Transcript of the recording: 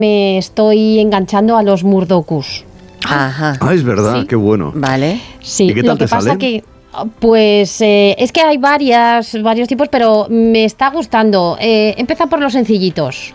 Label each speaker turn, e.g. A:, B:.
A: me estoy enganchando a los Murdokus.
B: Ajá.
C: Ah, es verdad,
A: Sí.
C: qué bueno.
B: Vale.
A: Sí,
C: ¿Y qué tal
A: lo que
C: te
A: pasa
C: salen?
A: que pues es que hay varios tipos, pero me está gustando. Empieza por los sencillitos.